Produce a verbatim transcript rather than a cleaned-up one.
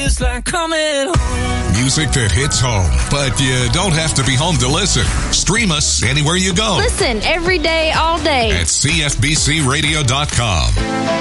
feels like coming home. Music that hits home, but you don't have to be home to listen. Stream us anywhere you go. Listen every day, all day at C F B C radio dot com.